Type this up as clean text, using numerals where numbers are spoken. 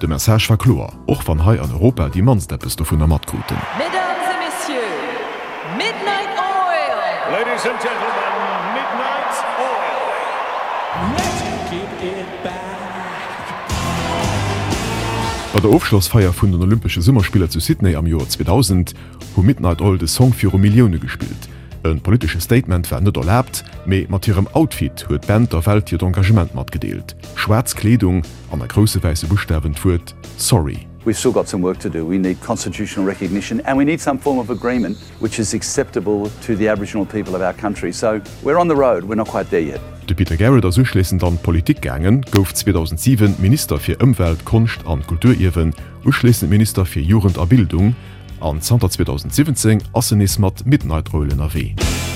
De Message war klar, auch van Hai an Europa die Mansteppes davon am Matkoten. Mesdames et messieurs, Midnight Oil! Ladies and gentlemen, Midnight Oil! Let's give it back. Bei der Aufschlussfeier vun den Olympische Summerspieler zu Sydney am Jahr 2000 hu Midnight Oil de Song für Millionen gespielt. Ein politisches Statement war net erlaubt, méi mat ihrem Outfit huet Band der Welt ihr Engagement mat gedeelt. Schwarz Kleidung an der große weiße Buchstaben fuhrt Sorry. We've still got some work to do. We need constitutional recognition and we need some form of agreement which is acceptable to the Aboriginal people of our country. So we're on the road, we're not quite there yet. De Peter Garrett as uschließend an Politikgängen gouf 2007 Minister fir Umwelt, Kunst an Kulturirwen, uschließend Minister fir Jugend a Bildung, an 2017 assen is mat Midnight Rollen erwähnt.